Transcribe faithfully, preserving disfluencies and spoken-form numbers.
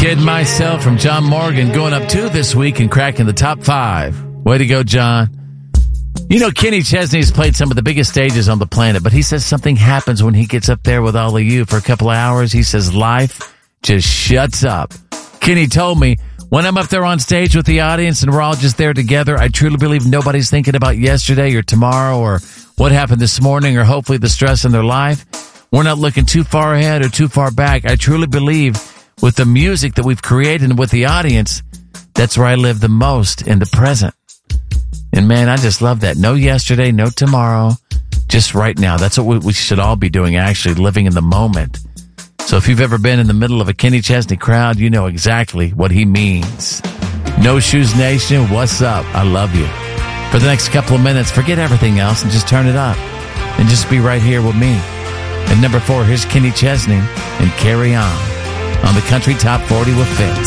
Kid Myself from John Morgan going up two this week and cracking the top five. Way to go, John. You know, Kenny Chesney's played some of the biggest stages on the planet, but he says something happens when he gets up there with all of you for a couple of hours. He says life just shuts up. Kenny told me, when I'm up there on stage with the audience and we're all just there together, I truly believe nobody's thinking about yesterday or tomorrow or what happened this morning or hopefully the stress in their life. We're not looking too far ahead or too far back. I truly believe with the music that we've created and with the audience, that's where I live the most, in the present. And man, I just love that. No yesterday, no tomorrow, just right now. That's what we should all be doing, actually, living in the moment. So if you've ever been in the middle of a Kenny Chesney crowd, you know exactly what he means. No Shoes Nation, what's up? I love you. For the next couple of minutes, forget everything else and just turn it up. And just be right here with me. At number four, here's Kenny Chesney and Carry On on the Country Top forty with Fitz.